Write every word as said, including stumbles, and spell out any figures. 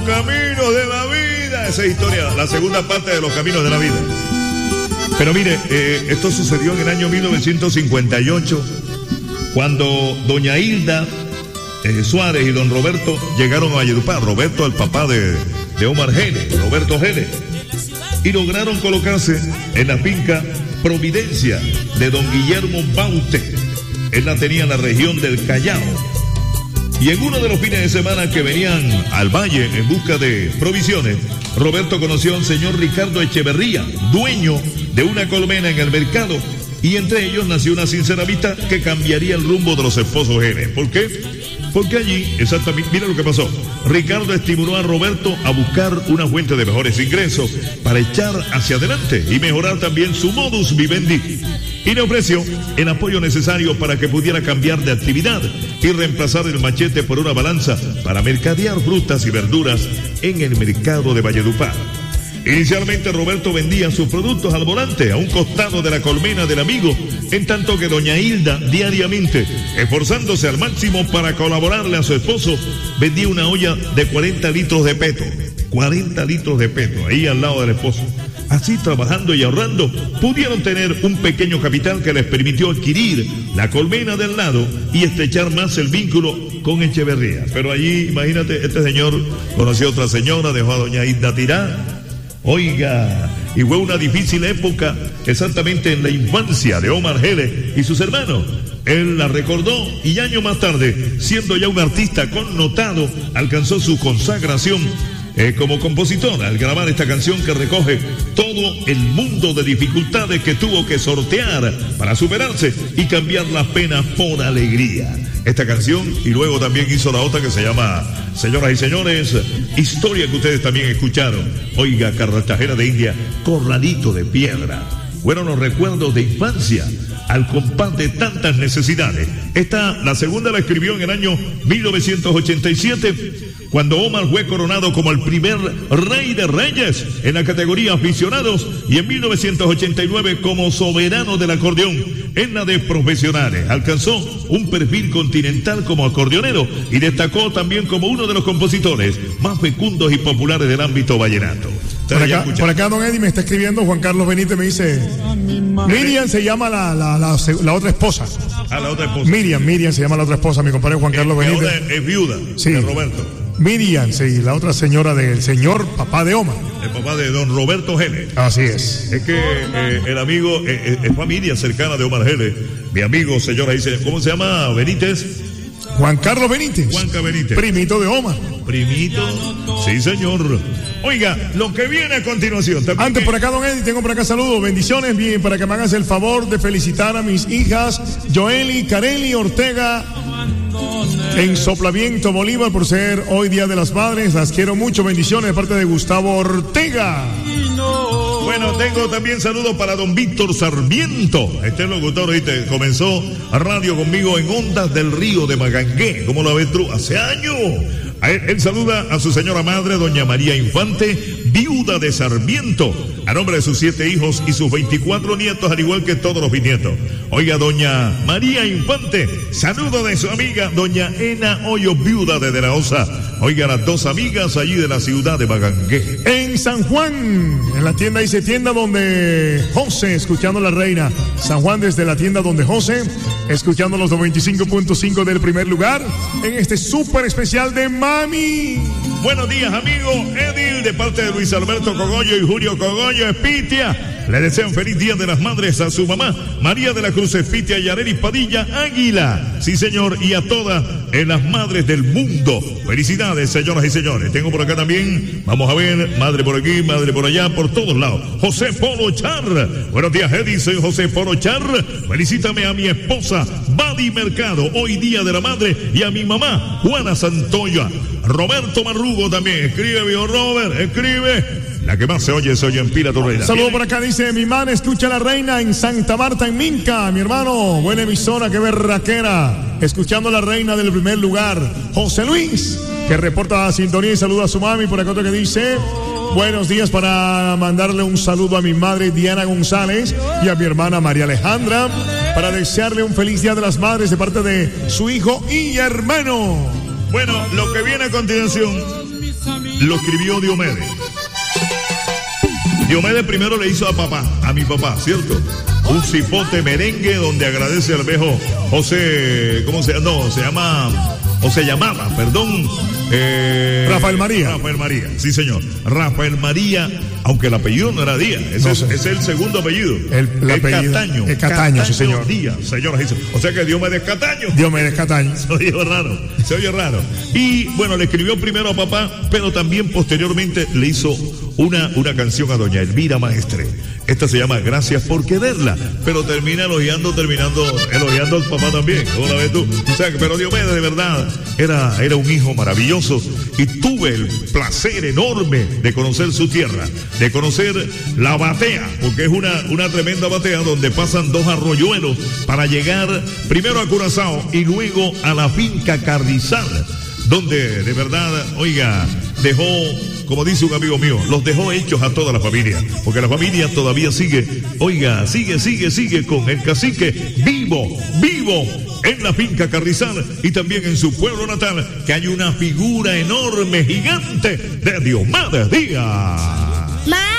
Caminos de la vida, esa historia, la segunda parte de los caminos de la vida. Pero mire, eh, esto sucedió en el año mil novecientos cincuenta y ocho, cuando doña Hilda eh, Suárez y don Roberto llegaron a Valledupar. Roberto, el papá de, de Omar Geles, Roberto Geles, y lograron colocarse en la finca Providencia de don Guillermo Baute. Él la tenía en la región del Callao. Y en uno de los fines de semana que venían al valle en busca de provisiones, Roberto conoció a un señor Ricardo Echeverría, dueño de una colmena en el mercado, y entre ellos nació una sincera amistad que cambiaría el rumbo de los esposos Geles. ¿Por qué? Porque allí, exactamente, mira lo que pasó. Ricardo estimuló a Roberto a buscar una fuente de mejores ingresos para echar hacia adelante y mejorar también su modus vivendi. Y le ofreció el apoyo necesario para que pudiera cambiar de actividad y reemplazar el machete por una balanza para mercadear frutas y verduras en el mercado de Valledupar. Inicialmente Roberto vendía sus productos al volante a un costado de la colmena del amigo, en tanto que doña Hilda diariamente, esforzándose al máximo para colaborarle a su esposo, vendía una olla de cuarenta litros de peto, cuarenta litros de peto, ahí al lado del esposo. Así, trabajando y ahorrando, pudieron tener un pequeño capital que les permitió adquirir la colmena del lado y estrechar más el vínculo con Echeverría. Pero allí, imagínate, este señor conoció a otra señora, dejó a doña Hilda tirar. Oiga, y fue una difícil época exactamente en la infancia de Omar Geles y sus hermanos. Él la recordó y años más tarde, siendo ya un artista connotado, alcanzó su consagración eh, como compositor al grabar esta canción que recoge todo el mundo de dificultades que tuvo que sortear para superarse y cambiar las penas por alegría. Esta canción, y luego también hizo la otra que se llama, señoras y señores, historia que ustedes también escucharon. Oiga, Cartagena de India, Corralito de Piedra. Fueron los recuerdos de infancia al compás de tantas necesidades. Esta, la segunda la escribió en el año mil novecientos ochenta y siete, cuando Omar fue coronado como el primer rey de reyes en la categoría aficionados, y en mil novecientos ochenta y nueve como soberano del acordeón en la de profesionales. Alcanzó un perfil continental como acordeonero y destacó también como uno de los compositores más fecundos y populares del ámbito vallenato. Por acá, por acá don Eddie me está escribiendo, Juan Carlos Benítez me dice, Miriam se llama la, la, la, la otra esposa. Ah, la otra esposa. Miriam, Miriam se llama la otra esposa, mi compadre Juan Carlos eh, Benítez. Ahora es viuda, sí, de Roberto. Miriam, sí, la otra señora del señor papá de Omar. El papá de don Roberto Geles. Así es. Es que eh, el amigo, eh, es familia cercana de Omar Geles. Mi amigo, señora, dice, ¿cómo se llama? Benítez. Juan Carlos Benítez. Juanca Benítez. Primito de Omar. Primito, sí señor. Oiga, lo que viene a continuación. Antes que... por acá, don Eddie, tengo por acá saludos, bendiciones, bien, para que me hagas el favor de felicitar a mis hijas, Joely, Carely Ortega, en Soplaviento, Bolívar, por ser hoy Día de las Madres. Las quiero mucho, bendiciones de parte de Gustavo Ortega. Bueno, tengo también saludos para don Víctor Sarmiento. Este locutor, ¿viste? Comenzó a radio conmigo en Ondas del Río de Magangué. ¿Cómo lo ves tú? Hace años. Él, él saluda a su señora madre, doña María Infante, viuda de Sarmiento, a nombre de sus siete hijos y sus veinticuatro nietos, al igual que todos los bisnietos. Oiga, doña María Infante, saludo de su amiga, doña Ena Hoyo, viuda de De la Osa. Oiga, las dos amigas allí de la ciudad de Magangué. En San Juan, en la tienda, dice tienda donde José, escuchando la reina. San Juan, desde la tienda donde José, escuchando los noventa y cinco punto cinco del primer lugar, en este súper especial de Mami. Buenos días, amigo Edil, de parte de Luis Alberto Cogollo y Julio Cogollo Espitia. Le desean feliz Día de las Madres a su mamá, María de la Cruz Espitia Yareli Padilla Águila. Sí, señor, y a todas en las madres del mundo. Felicidades, señoras y señores. Tengo por acá también, vamos a ver, madre por aquí, madre por allá, por todos lados. José Polo Char. Buenos días, Edil, soy José Polo Char. Felicítame a mi esposa, Badi Mercado, hoy Día de la Madre, y a mi mamá, Juana Santoya. Roberto Marrugo también, escribe, viejo Robert, escribe. La que más se oye, se oye en Pila Torreira. Saludos por acá, dice mi man, escucha la reina en Santa Marta, en Minca. Mi hermano, buena emisora, qué berraquera. Escuchando la reina del primer lugar. José Luis, que reporta a sintonía y saluda a su mami. Por acá otro que dice, buenos días, para mandarle un saludo a mi madre Diana González y a mi hermana María Alejandra, para desearle un feliz Día de las Madres de parte de su hijo y hermano. Bueno, lo que viene a continuación lo escribió Diomedes. Diomedes primero le hizo a papá, a mi papá, ¿cierto? Un cipote merengue donde agradece al viejo José, ¿cómo se llama? No, se llama, o se llamaba, perdón. Eh, Rafael María. Rafael María, sí señor. Rafael María, aunque el apellido no era Díaz, ese no es, sé. es el segundo apellido. El, el el apellido. Cataño. El Cataño, sí señor. Díaz, señoras y señores. O sea que Diomedes Cataño. Diomedes Cataño. Se oye raro, se oye raro. Y bueno, le escribió primero a papá, pero también posteriormente le hizo una, una canción a doña Elvira Maestre. Esta se llama Gracias por quererla, pero termina elogiando, terminando elogiando al papá también. ¿Cómo la ves tú? O sea, pero Diomedes de verdad era, era un hijo maravilloso y tuve el placer enorme de conocer su tierra, de conocer la batea, porque es una, una tremenda batea donde pasan dos arroyuelos para llegar primero a Curazao y luego a la finca Carrizal, donde de verdad, oiga, dejó, como dice un amigo mío, los dejó hechos a toda la familia, porque la familia todavía sigue, oiga, sigue, sigue, sigue con el cacique vivo, vivo en la finca Carrizal y también en su pueblo natal, que hay una figura enorme, gigante de Diomedes Díaz.